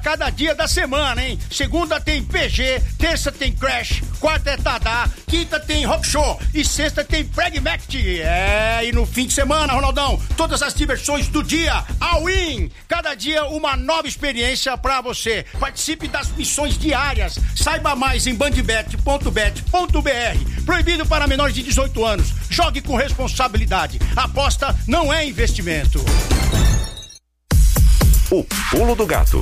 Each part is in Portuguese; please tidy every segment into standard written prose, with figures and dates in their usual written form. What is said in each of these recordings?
cada dia da semana, hein? Segunda tem PG, terça tem Crash, quarta é Tadá, quinta tem Rock Show e sexta tem Pragmatic. E no fim de semana, Ronaldão, todas as diversões do dia, all-in. Cada dia uma nova experiência pra você. Participe das missões diárias. Saiba mais em bandbet.bet.br. Proibido para menores de 18 anos. Jogue com responsabilidade. Aposta não é investimento. O Pulo do Gato.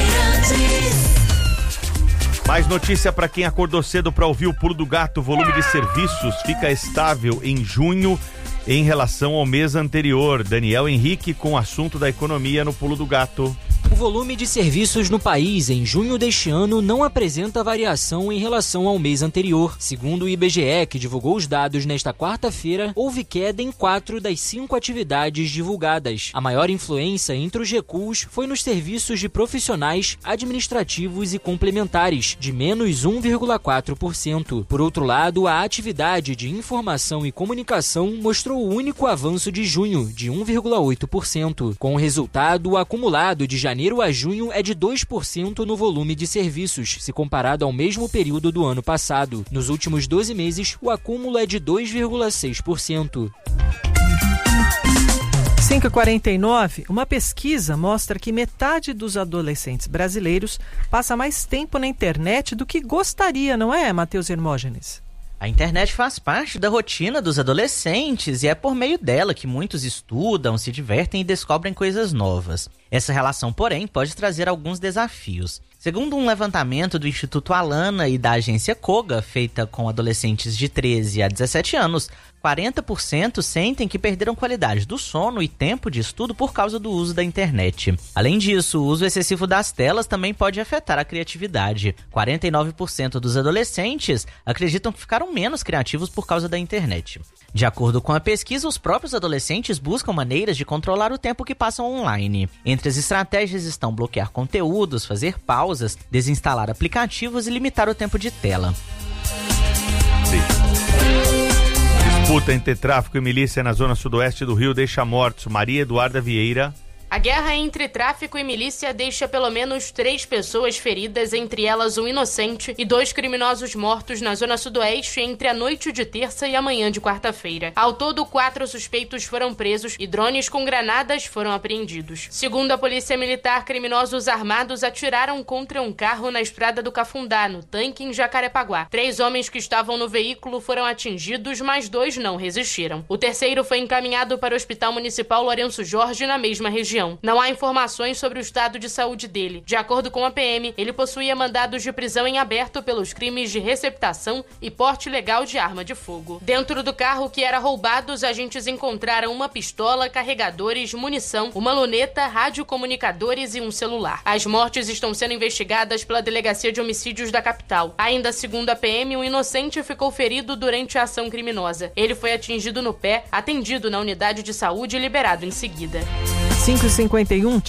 Mais notícia para quem acordou cedo para ouvir o Pulo do Gato. O volume de serviços fica estável em junho em relação ao mês anterior. Daniel Henrique com o assunto da economia no Pulo do Gato. O volume de serviços no país em junho deste ano não apresenta variação em relação ao mês anterior. Segundo o IBGE, que divulgou os dados nesta quarta-feira, houve queda em 4 das 5 atividades divulgadas. A maior influência entre os recuos foi nos serviços de profissionais, administrativos e complementares, de menos 1,4%. Por outro lado, a atividade de informação e comunicação mostrou o único avanço de junho, de 1,8%. Com o resultado, o acumulado de janeiro a junho é de 2% no volume de serviços, se comparado ao mesmo período do ano passado. Nos últimos 12 meses, o acúmulo é de 2,6%. 5h49, uma pesquisa mostra que metade dos adolescentes brasileiros passa mais tempo na internet do que gostaria, não é, Matheus Hermógenes? A internet faz parte da rotina dos adolescentes e é por meio dela que muitos estudam, se divertem e descobrem coisas novas. Essa relação, porém, pode trazer alguns desafios. Segundo um levantamento do Instituto Alana e da agência Koga, feita com adolescentes de 13 a 17 anos, 40% sentem que perderam qualidade do sono e tempo de estudo por causa do uso da internet. Além disso, o uso excessivo das telas também pode afetar a criatividade. 49% dos adolescentes acreditam que ficaram menos criativos por causa da internet. De acordo com a pesquisa, os próprios adolescentes buscam maneiras de controlar o tempo que passam online. Entre as estratégias estão bloquear conteúdos, fazer pausas, desinstalar aplicativos e limitar o tempo de tela. Disputa entre tráfico e milícia na zona sudoeste do Rio deixa mortos. Maria Eduarda Vieira. A guerra entre tráfico e milícia deixa pelo menos 3 pessoas feridas, entre elas um inocente e 2 criminosos mortos na zona sudoeste entre a noite de terça e a manhã de quarta-feira. Ao todo, 4 suspeitos foram presos e drones com granadas foram apreendidos. Segundo a polícia militar, criminosos armados atiraram contra um carro na estrada do Cafundá, no Tanque, em Jacarepaguá. 3 homens que estavam no veículo foram atingidos, mas 2 não resistiram. O terceiro foi encaminhado para o Hospital Municipal Lourenço Jorge, na mesma região. Não há informações sobre o estado de saúde dele. De acordo com a PM, ele possuía mandados de prisão em aberto pelos crimes de receptação e porte ilegal de arma de fogo. Dentro do carro que era roubado, os agentes encontraram uma pistola, carregadores, munição, uma luneta, radiocomunicadores e um celular. As mortes estão sendo investigadas pela Delegacia de Homicídios da capital. Ainda segundo a PM, um inocente ficou ferido durante a ação criminosa. Ele foi atingido no pé, atendido na unidade de saúde e liberado em seguida. 5h51.